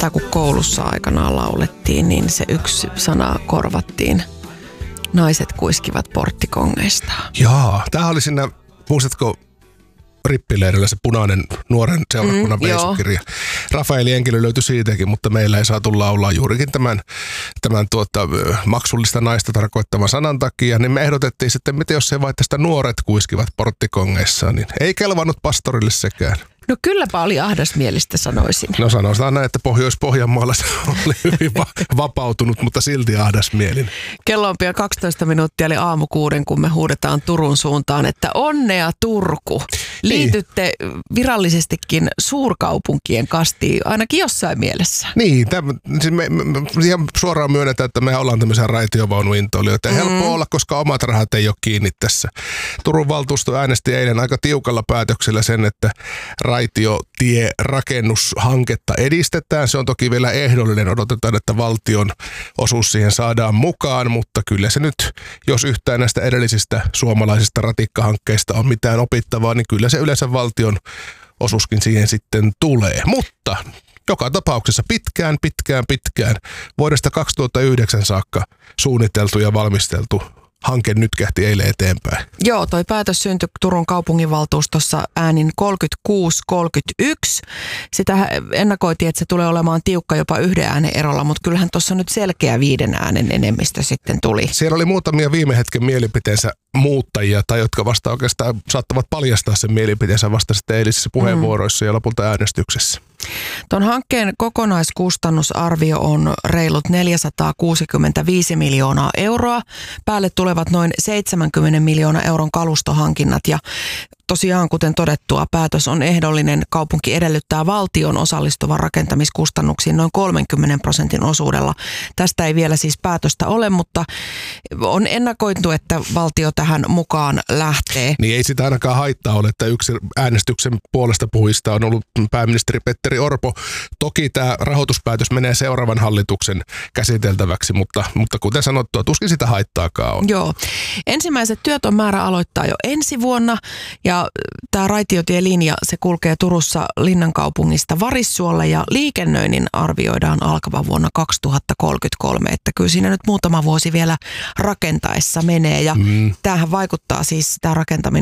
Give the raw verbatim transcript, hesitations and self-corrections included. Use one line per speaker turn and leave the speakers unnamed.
tätä kun koulussa aikanaan laulettiin, niin se yksi sana korvattiin. Naiset kuiskivat porttikongeista.
Jaa, tämä oli siinä, muistatko Rippileirillä se punainen nuoren seurakunnan mm, veisukirja. Rafaeli Enkilö löytyi siitäkin, mutta meillä ei saatu laulaa juurikin tämän, tämän tuota, maksullista naista tarkoittavan sanan takia. Niin me ehdotettiin sitten, miten jos se vai tästä nuoret kuiskivat porttikongeissaan, niin ei kelvannut pastorille sekään.
No kylläpä oli ahdasmielistä, sanoisin.
No sanotaan näin, että Pohjois-Pohjanmaalla se oli hyvin va- vapautunut, mutta silti ahdasmielinen.
Kello on pian kaksitoista minuuttia, eli aamukuuden, kun me huudetaan Turun suuntaan, että onnea Turku. Liitytte niin virallisestikin suurkaupunkien kastiin, ainakin jossain mielessä.
Niin, täm, siis me, me, me ihan suoraan myönnetään, että me ollaan tämmöisiä raitiovaunuintoilijoita. Mm. Helppo olla, koska omat rahat ei ole kiinni tässä. Turun valtuusto äänesti eilen aika tiukalla päätöksellä sen, että raitiotie-rakennushanketta edistetään. Se on toki vielä ehdollinen. Odotetaan, että valtion osuus siihen saadaan mukaan, mutta kyllä se nyt, jos yhtään näistä edellisistä suomalaisista ratikkahankkeista on mitään opittavaa, niin kyllä se yleensä valtion osuuskin siihen sitten tulee. Mutta joka tapauksessa pitkään, pitkään, pitkään vuodesta kaksituhattayhdeksän saakka suunniteltu ja valmisteltu hanke nyt kähti eilen eteenpäin.
Joo, toi päätös syntyi Turun kaupunginvaltuustossa äänin kolmekymmentäkuusi kolmekymmentäyksi. Sitä ennakoitiin, että se tulee olemaan tiukka jopa yhden äänen erolla, mutta kyllähän tuossa nyt selkeä viiden äänen enemmistö sitten tuli.
Siellä oli muutamia viime hetken mielipiteensä muuttajia, tai jotka vasta oikeastaan saattavat paljastaa sen mielipiteensä vasta sitten eilisissä puheenvuoroissa mm. ja lopulta äänestyksessä.
Tuon hankkeen kokonaiskustannusarvio on reilut neljäsataakuusikymmentäviisi miljoonaa euroa. Päälle tulevat noin seitsemänkymmentä miljoonaa euron kalustohankinnat ja tosiaan, kuten todettua, päätös on ehdollinen. Kaupunki edellyttää valtion osallistuvan rakentamiskustannuksiin noin kolmenkymmenen prosentin osuudella. Tästä ei vielä siis päätöstä ole, mutta on ennakoitu, että valtio tähän mukaan lähtee.
Niin ei sitä ainakaan haittaa ole, että yksi äänestyksen puolesta puhuista on ollut pääministeri Petteri Orpo. Toki tämä rahoituspäätös menee seuraavan hallituksen käsiteltäväksi, mutta, mutta kuten sanottua, tuskin sitä haittaakaan on.
Joo. Ensimmäiset työt on määrä aloittaa jo ensi vuonna ja tämä raitiotielinja, se kulkee Turussa Linnankaupungista Varissuolle ja liikennöinnin arvioidaan alkavan vuonna kaksituhattakolmekymmentäkolme, että kyllä siinä nyt muutama vuosi vielä rakentaessa menee ja mm. tämähän vaikuttaa siis tämä rakentaminen